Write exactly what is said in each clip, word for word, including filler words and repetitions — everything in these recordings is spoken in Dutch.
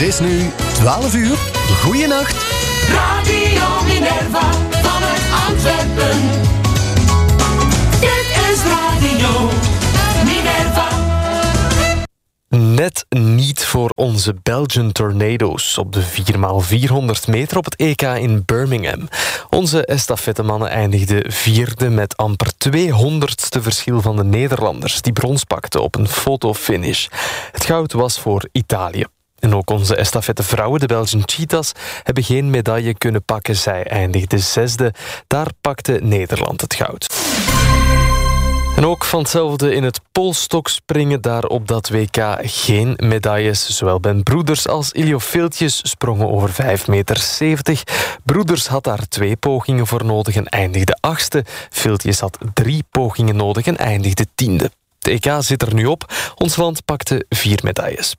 is nu twaalf uur. Goeienacht. Radio Minerva vanuit Antwerpen. Dit is Radio Minerva. Net niet voor onze Belgian Tornado's op de vier bij vierhonderd meter op het E K in Birmingham. Onze estafettemannen eindigden vierde met amper tweehonderdste verschil van de Nederlanders die brons pakten op een fotofinish. Het goud was voor Italië. En ook onze estafettevrouwen, de Belgian Cheetahs, hebben geen medaille kunnen pakken. Zij eindigden zesde. Daar pakte Nederland het goud. En ook van hetzelfde in het polstokspringen, daar op dat W K geen medailles. Zowel Ben Broeders als Iljo Veeltjes sprongen over vijf meter zeventig. Broeders had daar twee pogingen voor nodig en eindigde achtste. Veeltjes had drie pogingen nodig en eindigde tiende. Het E K zit er nu op. Ons land pakte vier medailles.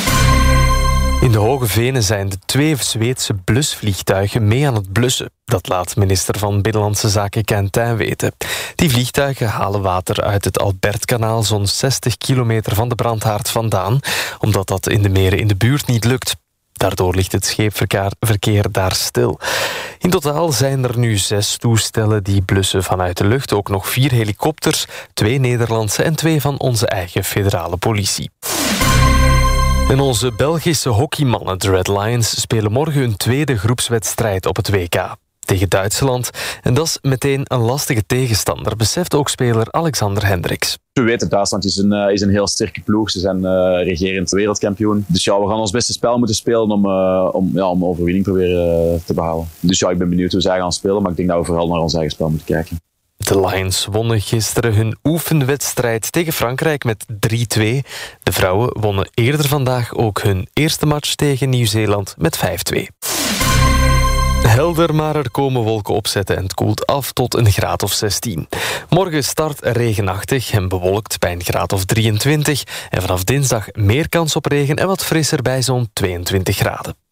In de Hoge Venen zijn de twee Zweedse blusvliegtuigen mee aan het blussen. Dat laat minister van Binnenlandse Zaken Quentin weten. Die vliegtuigen halen water uit het Albertkanaal zo'n zestig kilometer van de brandhaard vandaan, omdat dat in de meren in de buurt niet lukt. Daardoor ligt het scheepverkeer daar stil. In totaal zijn er nu zes toestellen die blussen vanuit de lucht. Ook nog vier helikopters, twee Nederlandse en twee van onze eigen federale politie. En onze Belgische hockeymannen, de Red Lions, spelen morgen hun tweede groepswedstrijd op het W K. Tegen Duitsland. En dat is meteen een lastige tegenstander, beseft ook speler Alexander Hendricks. We weten, Duitsland is een, uh, is een heel sterke ploeg. Ze zijn uh, regerend wereldkampioen. Dus ja, we gaan ons beste spel moeten spelen om, uh, om, ja, om overwinning proberen uh, te behalen. Dus ja, ik ben benieuwd hoe zij gaan spelen, maar ik denk dat we vooral naar ons eigen spel moeten kijken. De Lions wonnen gisteren hun oefenwedstrijd tegen Frankrijk met drie twee. De vrouwen wonnen eerder vandaag ook hun eerste match tegen Nieuw-Zeeland met vijf twee. Helder, maar er komen wolken opzetten en het koelt af tot een graad of zestien. Morgen start regenachtig en bewolkt bij een graad of drieëntwintig. En vanaf dinsdag meer kans op regen en wat frisser bij zo'n tweeëntwintig graden.